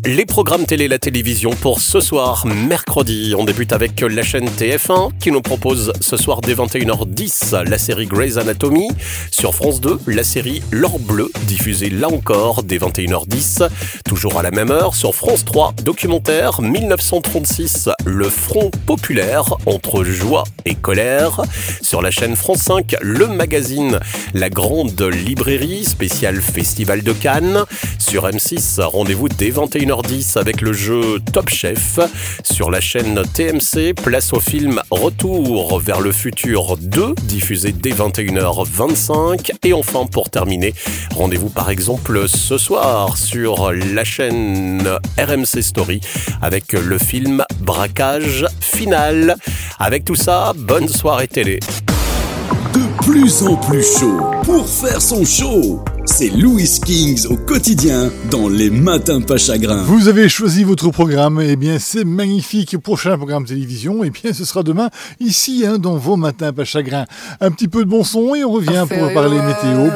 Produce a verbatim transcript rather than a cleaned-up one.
Les programmes télé, la télévision pour ce soir, mercredi. On débute avec la chaîne T F un qui nous propose ce soir dès vingt et une heures dix la série Grey's Anatomy. Sur France deux, la série L'Or Bleu, diffusée là encore dès vingt et une heures dix. Toujours à la même heure, sur France trois, documentaire dix-neuf cent trente-six, le Front populaire entre joie et colère. Sur la chaîne France cinq, le magazine La Grande Librairie, spécial Festival de Cannes. Sur M six, rendez-vous dès vingt et une heures dix avec le jeu Top Chef. Sur la chaîne T M C, place au film Retour vers le futur deux, diffusé dès vingt et une heures vingt-cinq. Et enfin, pour terminer, rendez-vous par exemple ce soir sur la chaîne R M C Story avec le film Braquage final. Avec tout ça, bonne soirée télé. De plus en plus chaud pour faire son show. C'est Louis Kings au quotidien dans Les Matins Pas Chagrin. Vous avez choisi votre programme, et eh bien c'est magnifique. Prochain programme télévision, et eh bien ce sera demain ici hein, dans vos Matins Pas Chagrin. Un petit peu de bon son et on revient pour parler météo.